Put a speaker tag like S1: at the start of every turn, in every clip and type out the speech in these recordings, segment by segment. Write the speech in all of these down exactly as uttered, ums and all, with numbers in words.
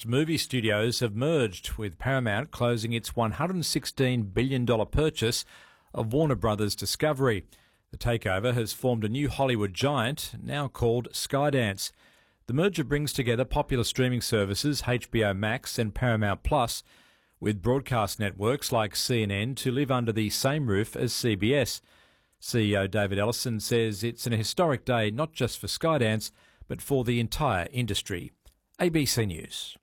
S1: largest movie studios have merged, with Paramount closing its one hundred sixteen billion dollars purchase of Warner Brothers Discovery. The takeover has formed a new Hollywood giant, now called Skydance. The merger brings together popular streaming services H B O Max and Paramount Plus, with broadcast networks like C N N to live under the same roof as C B S. C E O David Ellison says it's an historic day not just for Skydance, but for the entire industry. A B C News.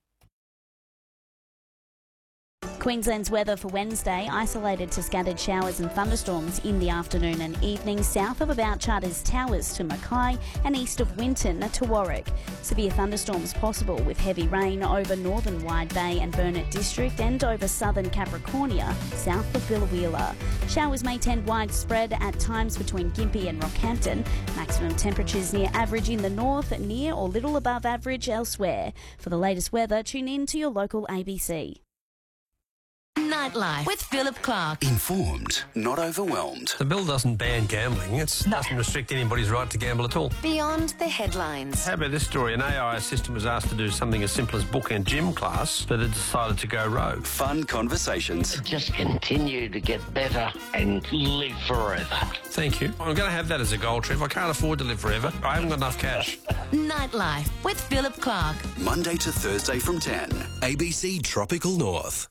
S2: Queensland's weather for Wednesday, isolated to scattered showers and thunderstorms in the afternoon and evening, south of about Charters Towers to Mackay and east of Winton to Warwick. Severe thunderstorms possible with heavy rain over northern Wide Bay and Burnett District and over southern Capricornia, south of Billawheeler. Showers may tend widespread at times between Gympie and Rockhampton. Maximum temperatures near average in the north, near or little above average elsewhere. For the latest weather, tune in to your local A B C.
S3: Nightlife with Philip Clark.
S4: Informed, not overwhelmed.
S5: The bill doesn't ban gambling. It doesn't restrict anybody's right to gamble at all.
S3: Beyond the headlines.
S5: How about this story? An A I assistant was asked to do something as simple as book a gym class, but it decided to go rogue.
S4: Fun conversations.
S6: Just continue to get better and live forever.
S5: Thank you. I'm going to have that as a goal, Trev. I can't afford to live forever. I haven't got enough cash.
S3: Nightlife with Philip Clark.
S4: Monday to Thursday from ten. A B C Tropical North.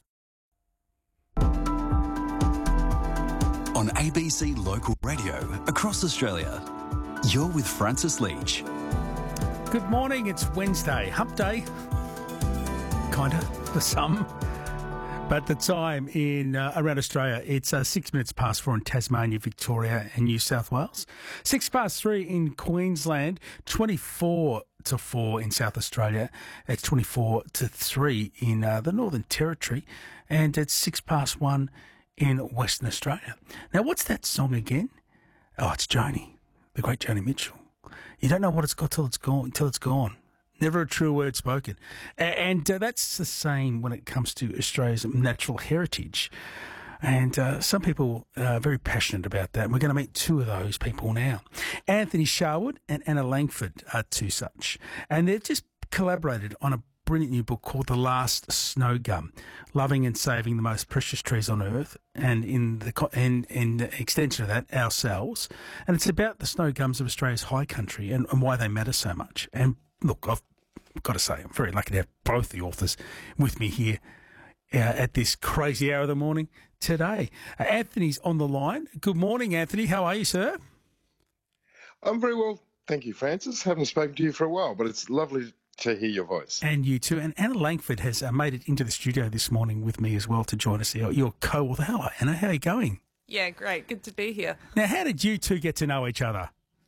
S4: On A B C Local Radio across Australia. You're with Francis Leach.
S7: Good morning, it's Wednesday, hump day, kind of, for some. But the time in uh, around Australia, it's uh, six minutes past four in Tasmania, Victoria and New South Wales. Six past three in Queensland, twenty-four to four in South Australia. It's twenty-four to three in uh, the Northern Territory. And it's six past one in Western Australia. Now, what's that song again? Oh, it's Joni, the great Joni Mitchell. You don't know what it's got till it's gone. Till it's gone. Never a true word spoken. And uh, that's the same when it comes to Australia's natural heritage. And uh, some people are very passionate about that. We're going to meet two of those people now. Anthony Sharwood and Anna Langford are two such. And they've just collaborated on a brilliant new book called The Last Snow Gum, Loving and Saving the Most Precious Trees on Earth, and in the and, in the extension of that, ourselves. And it's about the snow gums of Australia's high country and, and why they matter so much. And look, I've got to say, I'm very lucky to have both the authors with me here uh, at this crazy hour of the morning today. Uh, Anthony's on the line. Good morning, Anthony. How are you, sir?
S8: I'm very well, thank you, Francis. Haven't spoken to you for a while, but it's lovely to hear your voice.
S7: And you too. And Anna Langford has uh, made it into the studio this morning with me as well to join us. Your, your co-author. Hello, Anna. How are you going?
S9: Yeah, great. Good to be here.
S7: Now, how did you two get to know each other?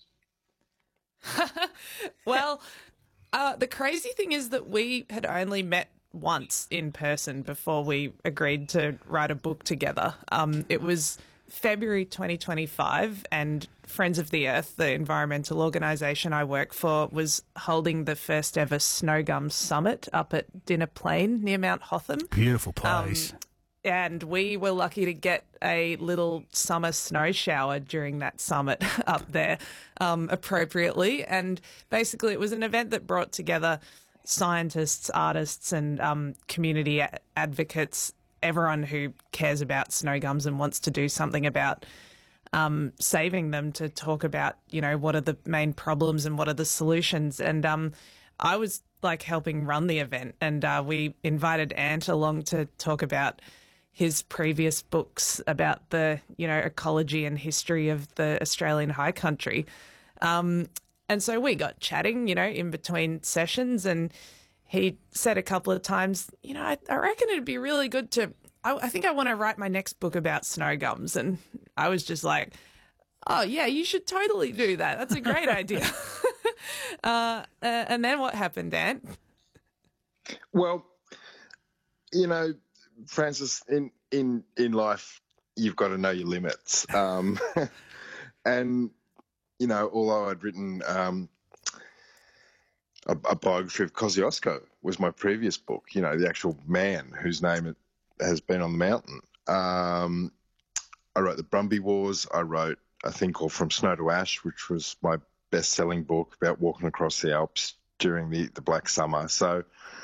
S9: Well, uh, the crazy thing is that we had only met once in person before we agreed to write a book together. Um, it was February twenty twenty-five, and Friends of the Earth, the environmental organisation I work for, was holding the first ever Snow Gum Summit up at Dinner Plain near Mount Hotham.
S7: Beautiful place.
S9: Um, and we were lucky to get a little summer snow shower during that summit up there um, appropriately. And basically it was an event that brought together scientists, artists and um, community a- advocates, everyone who cares about snow gums and wants to do something about um, saving them, to talk about, you know, what are the main problems and what are the solutions. And um, I was like helping run the event, and uh, we invited Ant along to talk about his previous books about the, you know, ecology and history of the Australian high country. Um, and so we got chatting, you know, in between sessions, and he said a couple of times, you know, I, I reckon it'd be really good to, I, I think I want to write my next book about snow gums. And I was just like, oh, yeah, you should totally do that. That's a great idea. uh, uh, and then what happened, Dan?
S8: Well, you know, Francis, in, in, in life, you've got to know your limits. Um, and, you know, although I'd written um, a, a biography of Kosciuszko was my previous book, you know, the actual man whose name has been on the mountain. Um, I wrote The Brumby Wars. I wrote a thing called From Snow to Ash, which was my best-selling book about walking across the Alps during the, the Black Summer. So,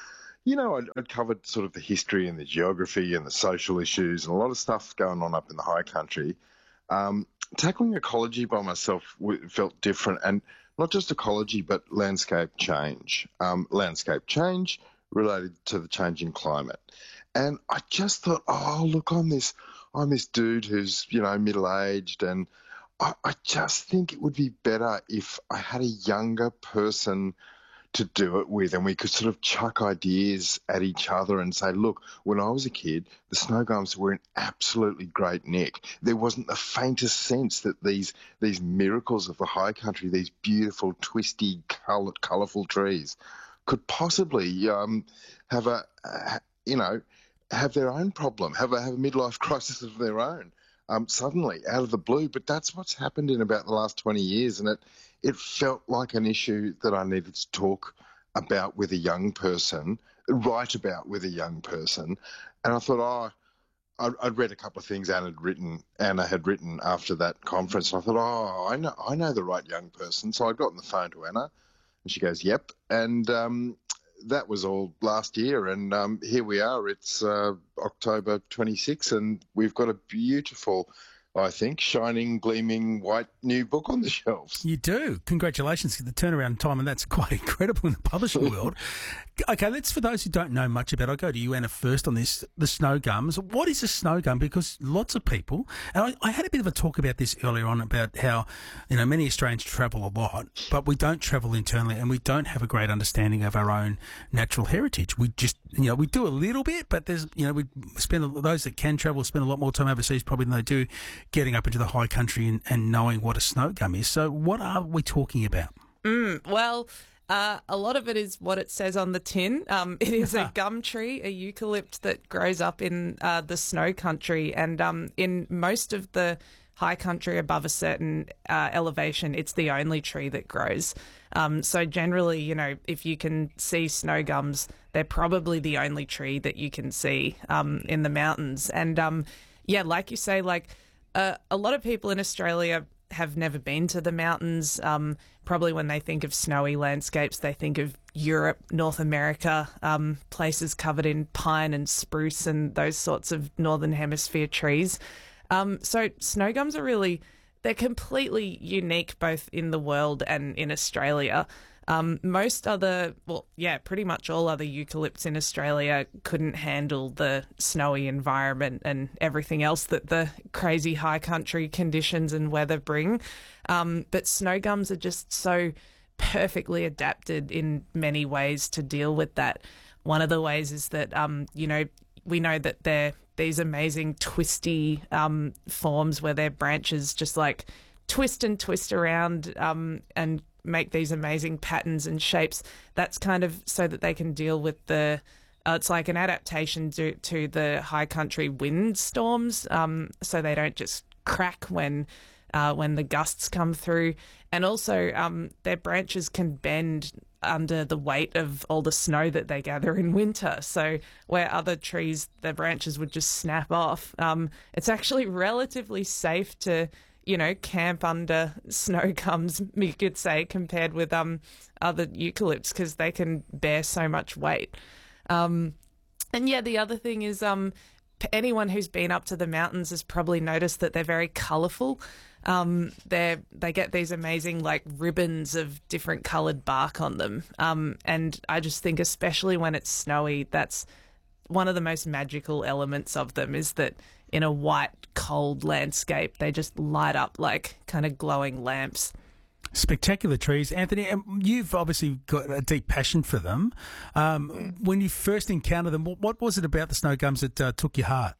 S8: you know, I'd, I'd covered sort of the history and the geography and the social issues and a lot of stuff going on up in the high country. Um, tackling ecology by myself w- felt different, and not just ecology, but landscape change. Um, landscape change related to the changing climate. And I just thought, oh, look, I'm this, I'm this dude who's, you know, middle-aged, and I, I just think it would be better if I had a younger person to do it with, and we could sort of chuck ideas at each other and say, look, when I was a kid, the snow gums were in absolutely great nick. There wasn't the faintest sense that these these miracles of the high country, these beautiful, twisty, colour, colourful trees, could possibly um, have a, uh, you know, have their own problem, have a have a midlife crisis of their own. Um, suddenly, out of the blue. But that's what's happened in about the last twenty years, and it it felt like an issue that I needed to talk about with a young person, write about with a young person. And I thought, oh, I'd, I'd read a couple of things Anna had written. Anna had written after that conference. And I thought, oh, I know, I know the right young person. So I got on the phone to Anna, and she goes, "Yep." And um, that was all last year, and um, here we are. It's uh, October twenty-sixth, and we've got a beautiful, I think, shining, gleaming white new book on the shelves.
S7: You do. Congratulations. The turnaround time, and that's quite incredible in the publishing world. Okay, let's, for those who don't know much about it, I'll go to you, Anna, first on this, the snow gums. What is a snow gum? Because lots of people, and I, I had a bit of a talk about this earlier on about how, you know, many Australians travel a lot, but we don't travel internally, and we don't have a great understanding of our own natural heritage. We just, you know, we do a little bit, but there's, you know, we spend, those that can travel spend a lot more time overseas probably than they do getting up into the high country and, and knowing what a snow gum is. So what are we talking about?
S9: Mm, well, uh, a lot of it is what it says on the tin. Um, it is a gum tree, a eucalypt that grows up in uh, the snow country, and um, in most of the high country above a certain uh, elevation, it's the only tree that grows. Um, so generally, you know, if you can see snow gums, they're probably the only tree that you can see um, in the mountains. And um, yeah, like you say, like uh, a lot of people in Australia have never been to the mountains. Um, probably when they think of snowy landscapes, they think of Europe, North America, um, places covered in pine and spruce and those sorts of Northern Hemisphere trees. Um, so snow gums are really, they're completely unique both in the world and in Australia. Um, most other, well, yeah, pretty much all other eucalypts in Australia couldn't handle the snowy environment and everything else that the crazy high country conditions and weather bring. Um, but snow gums are just so perfectly adapted in many ways to deal with that. One of the ways is that, um, you know, we know that they're these amazing twisty um, forms where their branches just like twist and twist around um, and make these amazing patterns and shapes. That's kind of so that they can deal with the, uh, it's like an adaptation to, to the high country wind storms, um, so they don't just crack when uh, when the gusts come through. And also um, their branches can bend under the weight of all the snow that they gather in winter. So where other trees, their branches would just snap off, um, it's actually relatively safe to, you know, camp under snow gums, you could say, compared with um other eucalypts because they can bear so much weight. Um, and yeah, the other thing is um anyone who's been up to the mountains has probably noticed that they're very colourful. Um, they they get these amazing like ribbons of different coloured bark on them. Um, and I just think, especially when it's snowy, that's one of the most magical elements of them is that in a white, cold landscape, they just light up like kind of glowing lamps.
S7: Spectacular trees. Anthony, you've obviously got a deep passion for them. Um, when you first encountered them, what was it about the snow gums that uh, took your heart?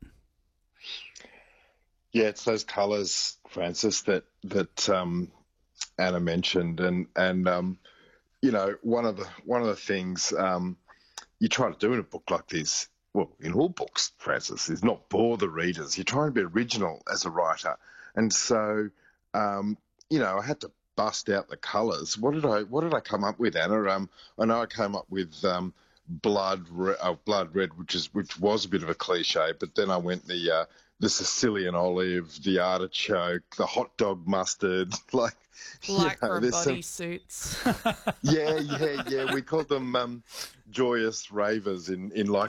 S8: Yeah, it's those colours, Francis, that that um, Anna mentioned, and and um, you know, one of the one of the things um, you try to do in a book like this, well, in all books, Francis, is not bore the readers. You're trying to be original as a writer, and so um, you know, I had to bust out the colours. What did I What did I come up with, Anna? Um, I know I came up with um, blood, re- uh, blood red, which is which was a bit of a cliche, but then I went the uh, the Sicilian olive, the artichoke, the hot dog mustard, like
S9: Lycra
S8: you know, there's some-
S9: bodysuits.
S8: yeah, yeah, yeah. We called them um, joyous ravers in in Lycra